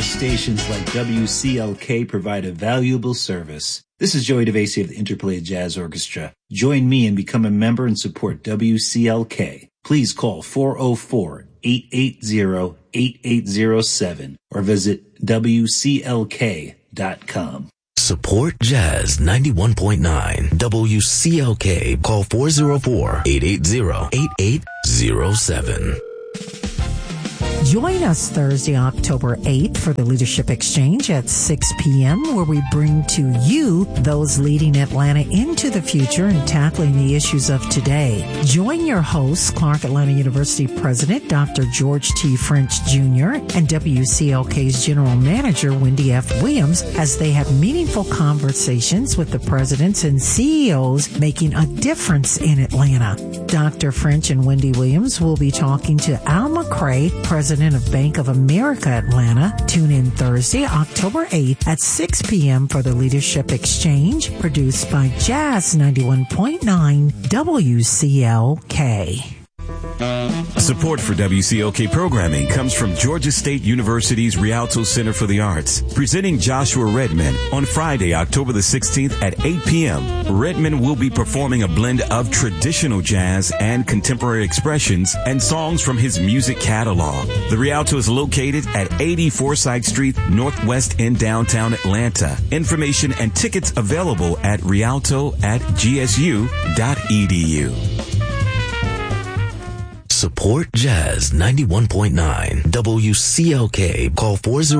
stations like WCLK provide a valuable service. This is Joey DeVacy of the Interplay Jazz Orchestra. Join me and become a member and support WCLK. Please call 404-880-8807 or visit WCLK.com. Support Jazz 91.9 WCLK. Call 404-880-8807. Join us Thursday, October 8th for the Leadership Exchange at 6 p.m. where we bring to you those leading Atlanta into the future and tackling the issues of today. Join your hosts, Clark Atlanta University President Dr. George T. French Jr. and WCLK's General Manager Wendy F. Williams as they have meaningful conversations with the presidents and CEOs making a difference in Atlanta. Dr. French and Wendy Williams will be talking to Al McCray, President of Bank of America Atlanta. Tune in Thursday, October 8th at 6 p.m. for the Leadership Exchange, produced by Jazz 91.9 WCLK. Support for WCLK programming comes from Georgia State University's Rialto Center for the Arts, presenting Joshua Redman on Friday, October the 16th at 8 p.m. Redman will be performing a blend of traditional jazz and contemporary expressions and songs from his music catalog. The Rialto is located at 80 Forsyth Street, Northwest in downtown Atlanta. Information and tickets available at rialto@gsu.edu. Support Jazz 91.9 WCLK. Call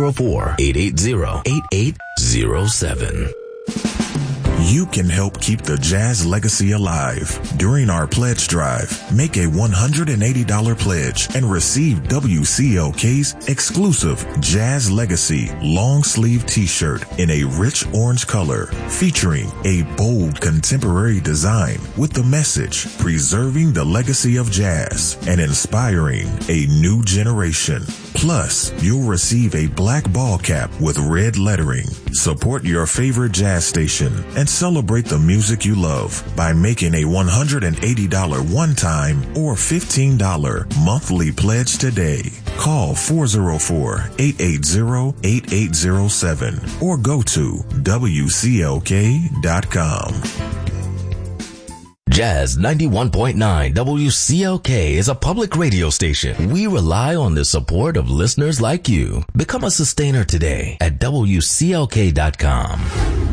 404-880-8807. You can help keep the jazz legacy alive. During our pledge drive, make a $180 pledge and receive WCLK's exclusive Jazz Legacy long sleeve t-shirt in a rich orange color featuring a bold contemporary design with the message preserving the legacy of jazz and inspiring a new generation. Plus, you'll receive a black ball cap with red lettering. Support your favorite jazz station and celebrate the music you love by making a $180 one-time or $15 monthly pledge today. Call 404-880-8807 or go to WCLK.com. Jazz 91.9 WCLK is a public radio station. We rely on the support of listeners like you. Become a sustainer today at WCLK.com.